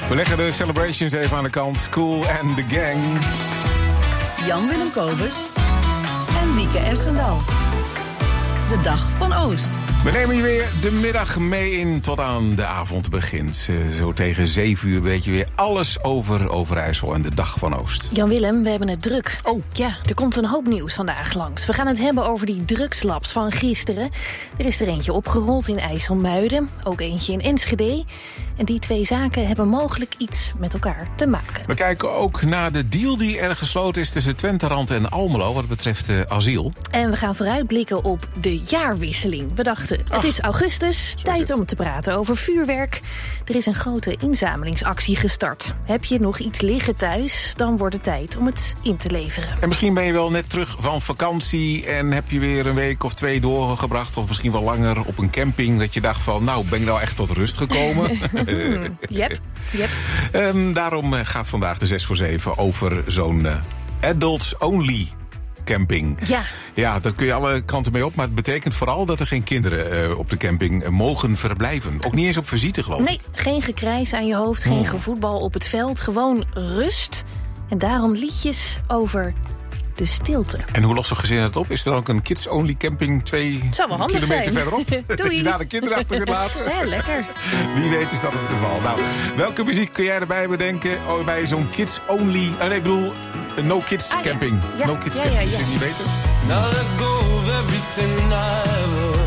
We leggen de celebrations even aan de kant. Cool and the Gang. Jan-Willem Kobus en Wieke Essendal. De Dag van Oost. We nemen je weer de middag mee in tot aan de avond begint. Zo tegen 7 uur weet je weer alles over Overijssel en de Dag van Oost. Jan-Willem, we hebben het druk. Oh. Ja, er komt een hoop nieuws vandaag langs. We gaan het hebben over die drugslabs van gisteren. Er is er eentje opgerold in IJsselmuiden, ook eentje in Enschede. En die twee zaken hebben mogelijk iets met elkaar te maken. We kijken ook naar de deal die er gesloten is tussen Twenterand en Almelo wat betreft asiel. En we gaan vooruitblikken op de jaarwisseling. We dachten, het is augustus, tijd om te praten over vuurwerk. Er is een grote inzamelingsactie gestart. Heb je nog iets liggen thuis, dan wordt het tijd om het in te leveren. En misschien ben je wel net terug van vakantie en heb je weer een week of 2 doorgebracht, of misschien wel langer op een camping, dat je dacht van, nou, ben ik nou echt tot rust gekomen? Yep. Daarom gaat vandaag de 6 voor 7 over zo'n adults-only camping. Ja, daar kun je alle kanten mee op, maar het betekent vooral dat er geen kinderen op de camping mogen verblijven. Ook niet eens op visite, geloof ik. Nee, geen gekrijs aan je hoofd, geen gevoetbal op het veld, gewoon rust. En daarom liedjes over de stilte. En hoe lost zo'n gezin het op? Is er ook een kids-only camping 2 kilometer zijn. verderop? Dat je daar de kinderen achter kunt laten? Ja, lekker. Wie weet is dat het geval. Nou, welke muziek kun jij erbij bedenken bij zo'n kids-only... no kids camping. Ja. No kids camping. Is het niet beter? Now let go of everything I ever